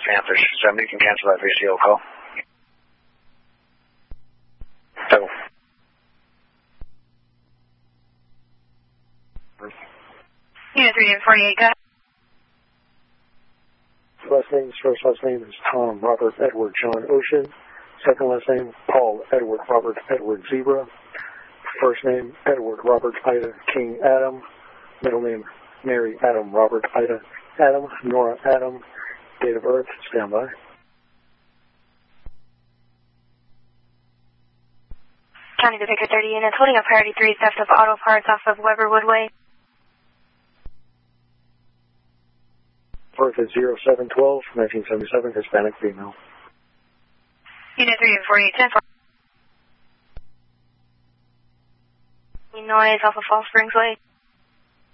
Panthers. 7, you can cancel that VCO call. So. Unit 348, go ahead. First last name is Tom Robert Edward John Ocean. Second last name, Paul Edward Robert Edward Zebra. First name, Edward Robert Ida King Adam. Middle name, Mary Adam Robert Ida Adam. Nora Adam. Date of birth, standby. County to Picker 30 units, holding a priority 3 theft of auto parts off of Weber Woodway. Birth is 0712, 1977, Hispanic female. Unit 348, 10-4. Noise off of Falls Springs Way.